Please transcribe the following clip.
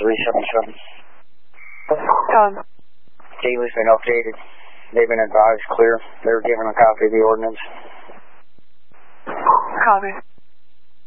377. Gately's been updated. They've been advised clear. They were given a copy of the ordinance. Copy.